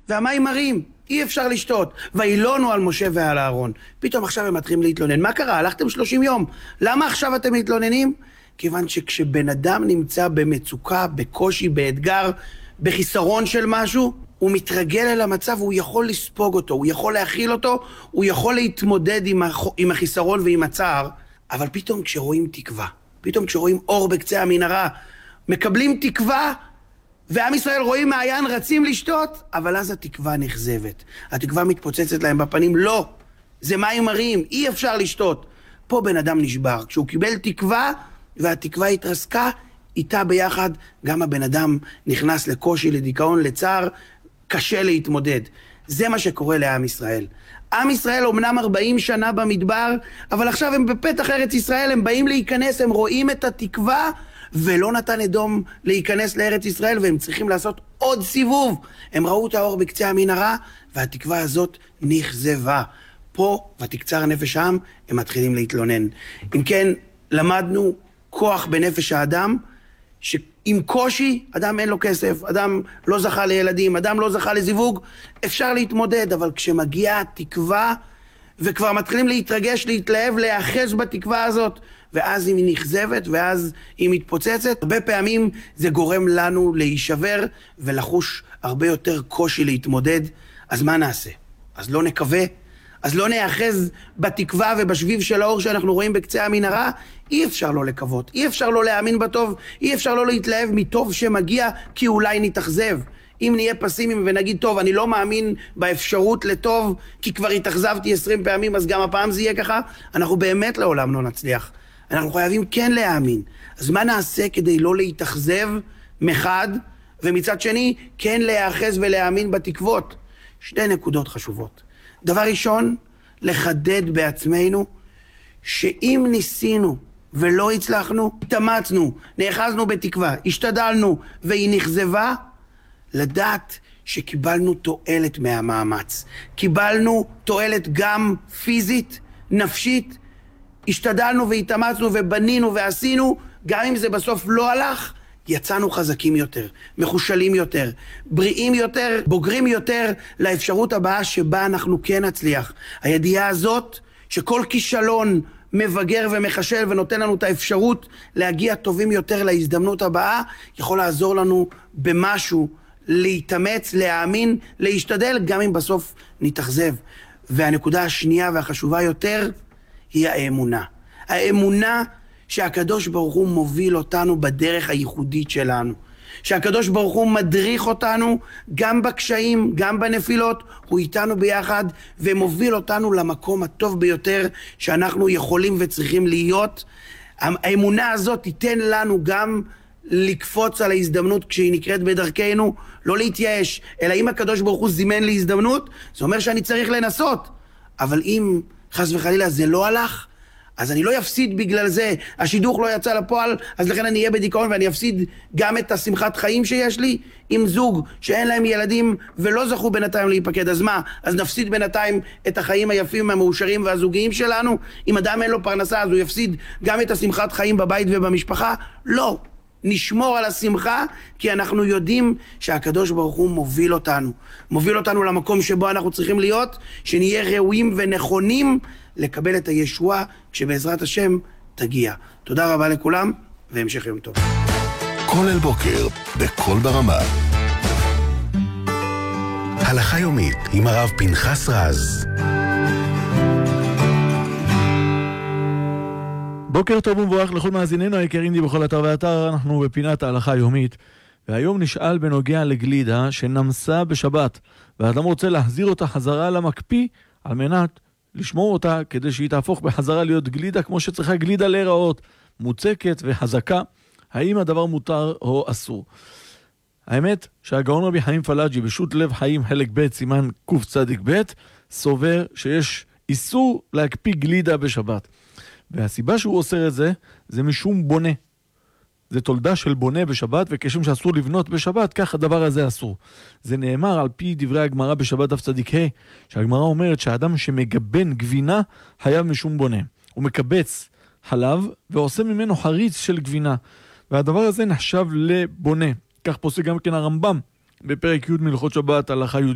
והמים מרים, אי אפשר לשתות. וילונו על משה ועל אהרון. פתאום עכשיו הם מתחילים להתלונן. מה קרה? הלכתם 30 יום. למה עכשיו אתם מתלוננים? כיוון שכשבן אדם נמצא במצוקה, בקושי, באתגר, בחיסרון של משהו, הוא מתרגל אל המצב, הוא יכול לספוג אותו, הוא יכול להכיל אותו, הוא יכול להתמודד עם החיסרון ועם הצער, אבל פתאום כשרואים תקווה, פתאום כשרואים אור בקצה המנהרה, מקבלים תקווה, ועם ישראל רואים מעיין, רצים לשתות, אבל אז התקווה נחזבת. התקווה מתפוצצת להם בפנים, לא, זה מים מרים, אי אפשר לשתות. פה בן אדם נשבר, כשהוא קיבל תקווה, והתקווה התרסקה, איתה ביחד גם הבן אדם נכנס לקושי, לדיכאון, לצער, קשה להתמודד. זה מה שקורה לעם ישראל. עם ישראל אומנם 40 שנה במדבר, אבל עכשיו הם בפתח ארץ ישראל, הם באים להיכנס, הם רואים את התקווה, ולא נתן אדום להיכנס לארץ ישראל, והם צריכים לעשות עוד סיבוב. הם ראו את האור בקצה המנהרה, והתקווה הזאת נכזבה. פה, ותקצר נפש העם, הם מתחילים להתלונן. אם כן, למדנו כוח בנפש האדם, שעם קושי, אדם אין לו כסף, אדם לא זכה לילדים, אדם לא זכה לזיווג, אפשר להתמודד, אבל כשמגיעה התקווה, וכבר מתחילים להתרגש, להתלהב, להיאחז בתקווה הזאת, ואז היא נכזבת, ואז היא מתפוצצת, הרבה פעמים זה גורם לנו להישבר, ולחוש הרבה יותר קושי להתמודד. אז מה נעשה? אז לא נקווה? אז לא נאחז בתקווה ובשביב של האור שאנחנו רואים בקצה המנהרה? אי אפשר לא לקוות, אי אפשר לא להאמין בטוב, אי אפשר לא להתלהב מטוב שמגיע, כי אולי נתאכזב. אם נהיה פסימיים ונגיד, טוב, אני לא מאמין באפשרות לטוב, כי כבר התאכזבתי 20 פעמים, אז גם הפעם זה יהיה ככה, אנחנו באמת לעולם לא נצליח. אנחנו חייבים כן להאמין. אז מה נעשה כדי לא להתאכזב מחד, ומצד שני, כן להיאחז ולהאמין בתקוות? שתי נקודות חשובות. דבר ראשון, לחדד בעצמנו, שאם ניסינו ולא הצלחנו, התאמצנו, נאחזנו בתקווה, השתדלנו והיא נכזבה, לדעת שקיבלנו תועלת מהמאמץ. קיבלנו תועלת גם פיזית, נפשית, השתדלנו והתאמצנו ובנינו ועשינו, גם אם זה בסוף לא הלך, יצאנו חזקים יותר, מחושלים יותר, בריאים יותר, בוגרים יותר לאפשרות הבאה שבה אנחנו כן נצליח. הידיעה הזאת שכל כישלון מבגר ומחשל ונותן לנו את האפשרות להגיע טובים יותר להזדמנות הבאה, יכול לעזור לנו במשהו, להתאמץ, להאמין, להשתדל, גם אם בסוף נתאכזב. והנקודה השנייה והחשובה יותר היא האמונה. האמונה שהקדוש ברוך הוא מוביל אותנו בדרך הייחודית שלנו. שהקדוש ברוך הוא מדריך אותנו גם בקשיים, גם בנפילות, הוא איתנו ביחד ומוביל אותנו למקום הטוב ביותר שאנחנו יכולים וצריכים להיות. האמונה הזאת תיתן לנו גם לקפוץ על ההזדמנות כשהיא נקראת בדרכנו, לא להתייאש, אלא אם הקדוש ברוך הוא זימן לי הזדמנות, זה אומר שאני צריך לנסות. אבל אם חס וחלילה זה לא הלך, אז אני לא יפסיד בגלל זה, השידוך לא יצא לפועל, אז לכן אני אהיה בדיכאון ואני אפסיד גם את השמחת חיים שיש לי. עם זוג שאין להם ילדים ולא זכו בינתיים להיפקד, אז מה? אז נפסיד בינתיים את החיים היפים, המאושרים והזוגיים שלנו? אם אדם אין לו פרנסה, אז הוא יפסיד גם את השמחת חיים בבית ובמשפחה? לא. נשמור על השמחה, כי אנחנו יודעים שהקדוש ברוך הוא מוביל אותנו למקום שבו אנחנו צריכים להיות, שנהיה ראויים ונכונים לקבל את הישועה כשבעזרת השם תגיע. תודה רבה לכולם והמשך יום טוב. כל אל בוקר בכל ברמה. הלכה יומית עם הרב פנחס רז. בוקר טוב ומבורך לכל מאזיננו היקרים לי בכל אתר ואתר. אנחנו בפינת ההלכה היומית, והיום נשאל בנוגע לגלידה שנמסה בשבת, ואדם רוצה להחזיר אותה חזרה למקפיא על מנת לשמור אותה כדי שהיא תהפוך בחזרה להיות גלידה כמו שצריכה גלידה להיראות, מוצקת וחזקה. האם הדבר מותר או אסור? האמת שהגאון רבי חיים פלאג'י בשו"ת לב חיים חלק ב' סימן קצ"ב סובר שיש איסור להקפיא גלידה בשבת, והסיבה שהוא אוסר את זה זה משום בונה. זה תולדה של בונה בשבת, וכשם שאסור לבנות בשבת, כך הדבר הזה אסור. זה נאמר על פי דברי הגמרא בשבת דף צדיק ה', שהגמרא אומרת שהאדם שמגבן גבינה חייב משום בונה. הוא מקבץ חלב ועושה ממנו חריץ של גבינה, והדבר הזה נחשב לבונה. כך פוסק גם כן הרמב"ם בפרק י' מהלכות שבת הלכה י'.